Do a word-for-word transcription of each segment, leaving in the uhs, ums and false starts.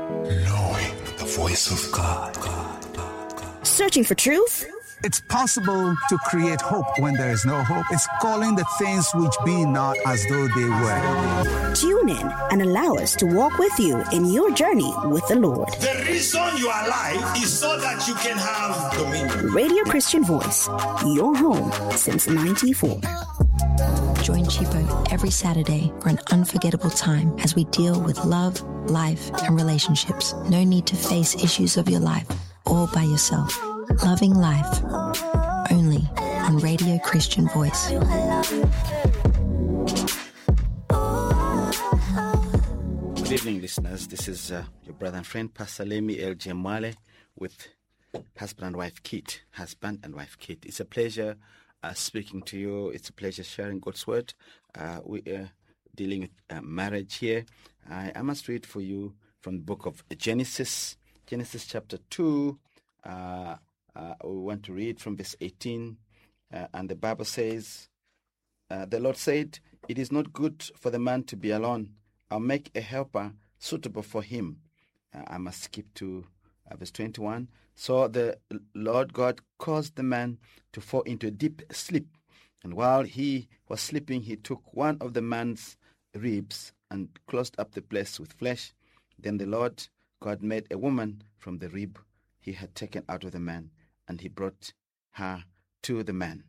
Knowing the voice of God. Searching for truth? It's possible to create hope when there is no hope. It's calling the things which be not as though they were. Tune in and allow us to walk with you in your journey with the Lord. The reason you are alive is so that you can have dominion. Radio Christian Voice, your home since ninety-four. Join Chipo every Saturday for an unforgettable time as we deal with love, life, and relationships. No need to face issues of your life all by yourself. Loving life, only on Radio Christian Voice. Good evening, listeners. This is uh, your brother and friend, Pastor Lemi L J Mwale, with husband and wife Kit. Husband and wife Kit. It's a pleasure uh, speaking to you. It's a pleasure sharing God's word. Uh, we are dealing with uh, marriage here. I, I must read for you from the book of Genesis, Genesis chapter two. Uh, Uh, we want to read from verse eighteen, uh, and the Bible says, uh, the Lord said, "It is not good for the man to be alone. I'll make a helper suitable for him." Uh, I must skip to uh, verse twenty-one. So the Lord God caused the man to fall into a deep sleep, and while he was sleeping, he took one of the man's ribs and closed up the place with flesh. Then the Lord God made a woman from the rib he had taken out of the man, and he brought her to the man.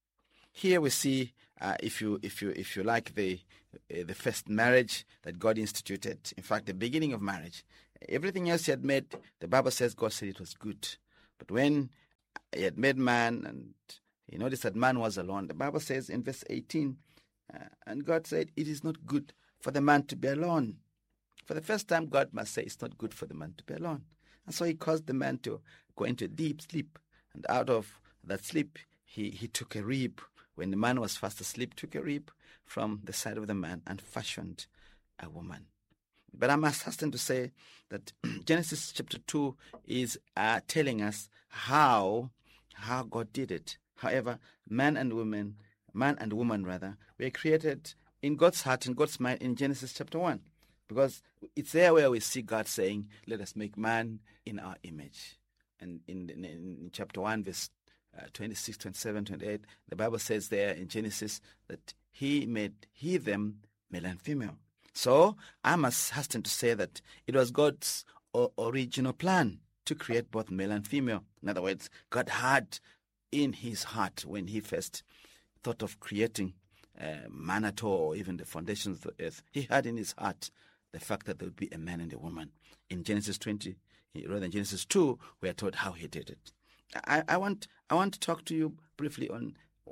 Here we see, uh, if you if you if you like, the uh, the first marriage that God instituted. In fact, the beginning of marriage. Everything else He had made, the Bible says God said it was good. But when He had made man, and He noticed that man was alone, the Bible says in verse eighteen, uh, and God said, "It is not good for the man to be alone." For the first time, God must say it's not good for the man to be alone. And so He caused the man to go into a deep sleep. And out of that sleep, he, he took a rib. When the man was fast asleep, took a rib from the side of the man and fashioned a woman. But I must hasten to say that Genesis chapter two is uh, telling us how, how God did it. However, man and woman, man and woman rather, were created in God's heart and God's mind in Genesis chapter one. Because it's there where we see God saying, "Let us make man in our image." And in, in, in chapter one, verse uh, twenty-six, twenty-seven, twenty-eight, the Bible says there in Genesis that He made he them male and female. So I must hasten to say that it was God's o- original plan to create both male and female. In other words, God had in His heart, when He first thought of creating uh, man at all, or even the foundations of the earth, He had in His heart the fact that there would be a man and a woman. In Genesis twenty, rather than Genesis two, we are told how He did it. I, I want I want to talk to you briefly on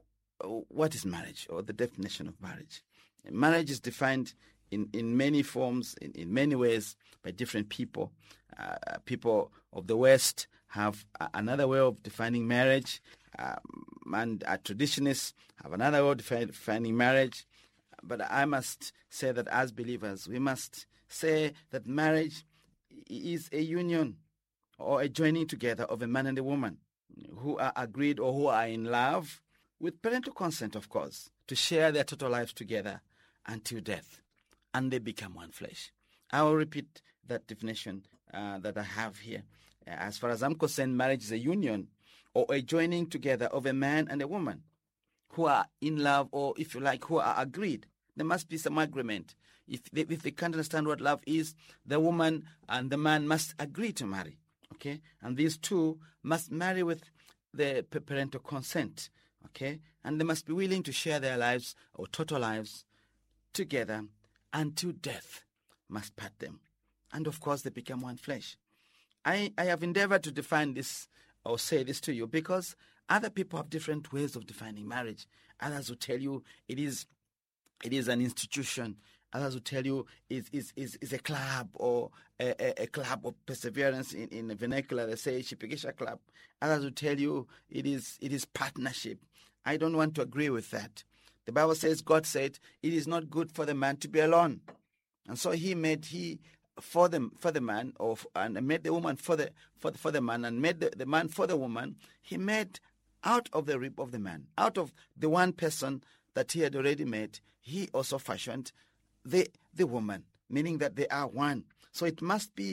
what is marriage, or the definition of marriage. Marriage is defined in, in many forms, in, in many ways, by different people. Uh, people of the West have another way of defining marriage, um, and uh, traditionists have another way of defi- defining marriage. But I must say that as believers, we must say that marriage is a union or a joining together of a man and a woman who are agreed or who are in love, with parental consent, of course, to share their total lives together until death, and they become one flesh. I will repeat that definition uh, that I have here. As far as I'm concerned, marriage is a union or a joining together of a man and a woman who are in love, or if you like, who are agreed. There must be some agreement. If they, if they can't understand what love is, the woman and the man must agree to marry. Okay? And these two must marry with the parental consent. Okay? And they must be willing to share their lives, or total lives, together until death must part them. And of course, they become one flesh. I, I have endeavored to define this or say this to you because other people have different ways of defining marriage. Others will tell you it is it is an institution. Others will tell you it's, it's, it's, it's a club, or a, a, a club of perseverance. In, in the vernacular, they say Shipikisha Club. Others will tell you it is it is partnership. I don't want to agree with that. The Bible says, God said, it is not good for the man to be alone. And so he made he for the for the man, or and made the woman for the for the, for the man, and made the, the man for the woman. He made out of the rib of the man, out of the one person that he had already made, he also fashioned the the woman, meaning that they are one. So it must be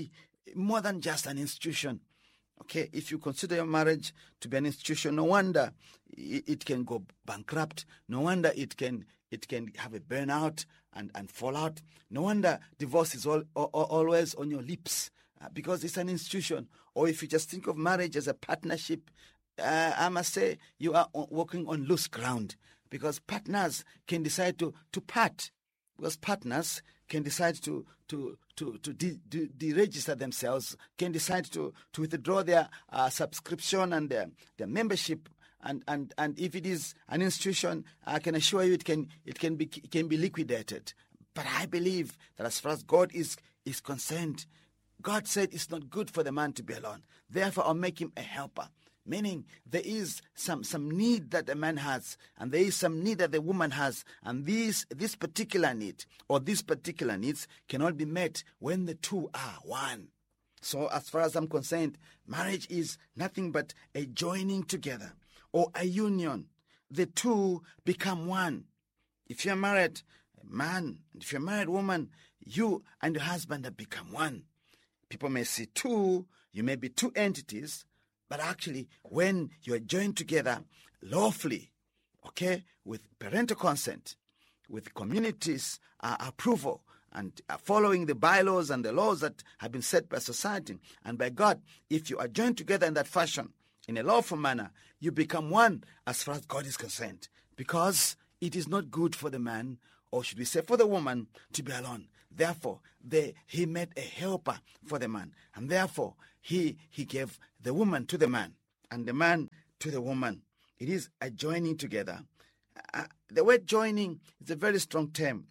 more than just an institution. Okay, if you consider your marriage to be an institution, no wonder it, it can go bankrupt. No wonder it can it can have a burnout and, and fallout. No wonder divorce is all, all, always on your lips uh, because it's an institution. Or if you just think of marriage as a partnership, uh, I must say you are walking on loose ground because partners can decide to, to part. Because partners can decide to to to to de- de- deregister themselves, can decide to, to withdraw their uh, subscription and their, their membership, and, and, and if it is an institution, I can assure you it can it can be it can be liquidated. But I believe that as far as God is is concerned, God said it's not good for the man to be alone. Therefore, I'll make him a helper. Meaning there is some, some need that the man has, and there is some need that the woman has, and this this particular need or these particular needs cannot be met when the two are one. So as far as I'm concerned, marriage is nothing but a joining together or a union. The two become one. If you're married man, if you're a married woman, you and your husband have become one. People may see two, you may be two entities, but actually, when you are joined together lawfully, okay, with parental consent, with community's uh, approval, and uh, following the bylaws and the laws that have been set by society and by God, if you are joined together in that fashion, in a lawful manner, you become one as far as God is concerned. Because it is not good for the man, or should we say for the woman, to be alone. Therefore, they, he made a helper for the man. And therefore, he, he gave the woman to the man and the man to the woman. It is a joining together. Uh, the word joining is a very strong term.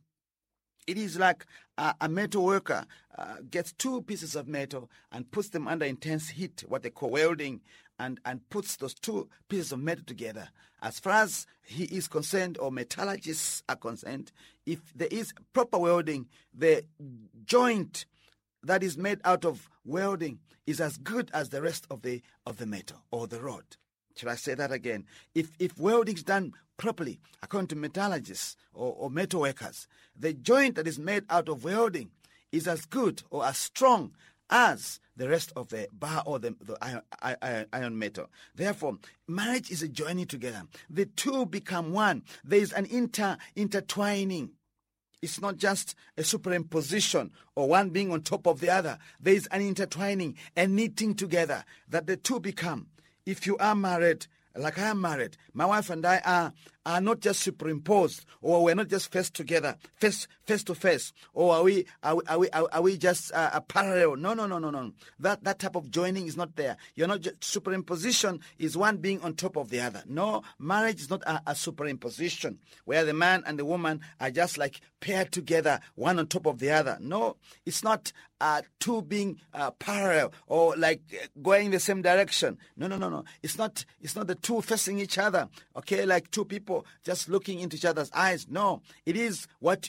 It is like uh, a metal worker uh, gets two pieces of metal and puts them under intense heat, what they call welding, and, and puts those two pieces of metal together. As far as he is concerned, or metallurgists are concerned, if there is proper welding, the joint that is made out of welding is as good as the rest of the of the metal or the rod. Should I say that again? If if welding is done properly, according to metallurgists or, or metal workers, the joint that is made out of welding is as good or as strong as the rest of the bar or the, the iron, iron, iron metal. Therefore, marriage is a joining together. The two become one. There is an inter intertwining. It's not just a superimposition or one being on top of the other. There is an intertwining, a knitting together that the two become. If you are married, like I am married, my wife and I are are not just superimposed, or we're not just face together, face face to face, or are we are we are we, are we just uh, a parallel? No, no, no, no, no. That that type of joining is not there. You're not just superimposition is one being on top of the other. No, marriage is not a, a superimposition where the man and the woman are just like paired together, one on top of the other. No, it's not uh, two being uh, parallel or like going the same direction. No, no, no, no. It's not. It's not the two facing each other. Okay, like two people just looking into each other's eyes. No, it is what,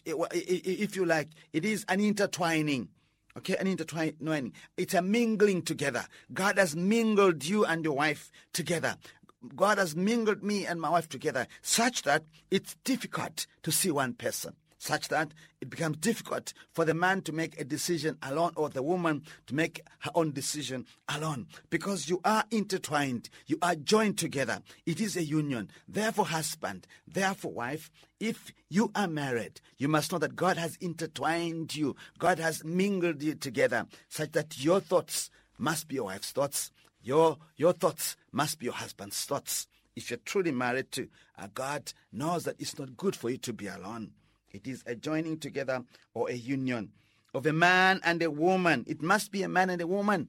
if you like, it is an intertwining. Okay, an intertwining. It's a mingling together. God has mingled you and your wife together. God has mingled me and my wife together such that it's difficult to see one person. Such that it becomes difficult for the man to make a decision alone or the woman to make her own decision alone. Because you are intertwined. You are joined together. It is a union. Therefore, husband, therefore, wife, if you are married, you must know that God has intertwined you. God has mingled you together such that your thoughts must be your wife's thoughts. Your, your thoughts must be your husband's thoughts. If you're truly married to uh, God, knows that it's not good for you to be alone. It is a joining together or a union of a man and a woman. It must be a man and a woman.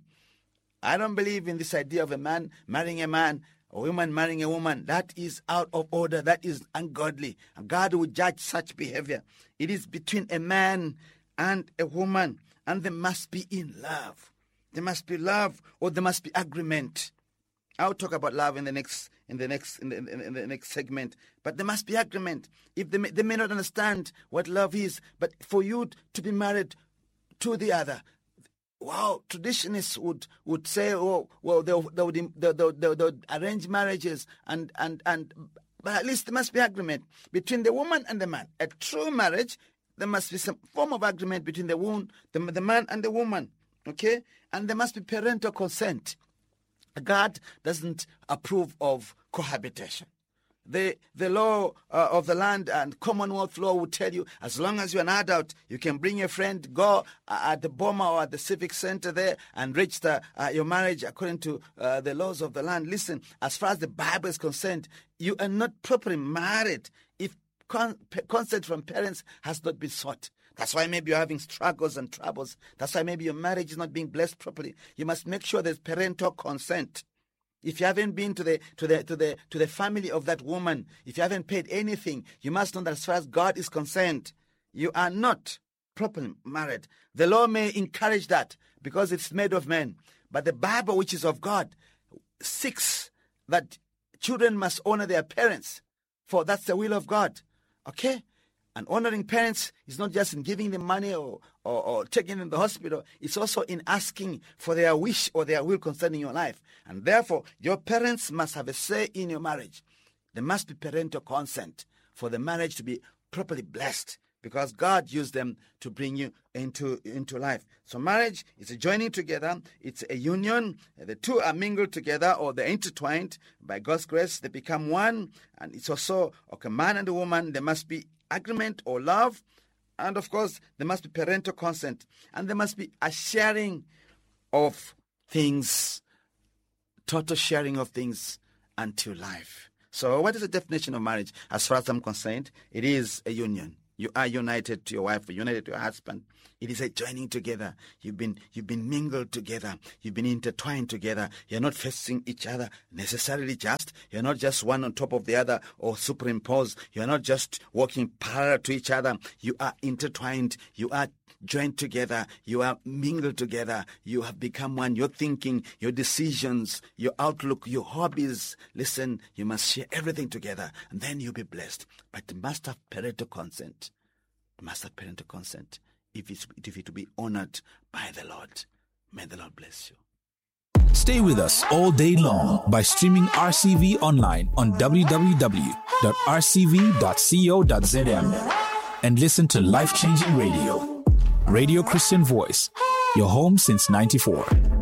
I don't believe in this idea of a man marrying a man or a woman marrying a woman. That is out of order. That is ungodly. And God will judge such behavior. It is between a man and a woman. And they must be in love. There must be love or there must be agreement. I'll talk about love in the next in the next in the, in the next segment. But there must be agreement. If they may, they may not understand what love is, but for you to be married to the other, wow, traditionists would, would say, oh, well, they, they would they, they, they, they would arrange marriages and and and. But at least there must be agreement between the woman and the man. A true marriage, there must be some form of agreement between the woman, the, the man and the woman. Okay? And there must be parental consent. God doesn't approve of cohabitation. The the law uh, of the land and Commonwealth law will tell you, as long as you're an adult, you can bring your friend, go uh, at the Boma or at the Civic Center there and register uh, your marriage according to uh, the laws of the land. Listen, as far as the Bible is concerned, you are not properly married if con- consent from parents has not been sought. That's why maybe you're having struggles and troubles. That's why maybe your marriage is not being blessed properly. You must make sure there's parental consent. If you haven't been to the to the to the to the family of that woman, if you haven't paid anything, you must know that as far as God is concerned, you are not properly married. The law may encourage that because it's made of men, but the Bible, which is of God, seeks that children must honor their parents, for that's the will of God. Okay? And honoring parents is not just in giving them money or, or, or taking them to the hospital. It's also in asking for their wish or their will concerning your life. And therefore, your parents must have a say in your marriage. There must be parental consent for the marriage to be properly blessed, because God used them to bring you into, into life. So marriage is a joining together. It's a union. The two are mingled together, or they're intertwined. By God's grace, they become one. And it's also, okay, a man and a woman, there must be agreement or love, and of course there must be parental consent, and there must be a sharing of things, total sharing of things unto life. So what is the definition of marriage? As far as I'm concerned, it is a union. You are united to your wife, or united to your husband. It is a joining together. You've been you've been mingled together. You've been intertwined together. You're not facing each other necessarily just. You're not just one on top of the other or superimposed. You're not just walking parallel to each other. You are intertwined. You are joined together. You are mingled together. You have become one. Your thinking, your decisions, your outlook, your hobbies. Listen, you must share everything together, and then you'll be blessed. But you must have parental consent. You must have parental consent if it's if it to be honored by the Lord. May the Lord bless you. Stay with us all day long by streaming R C V online on w w w dot r c v dot co dot z m and listen to Life Changing Radio. Radio Christian Voice, your home since ninety-four.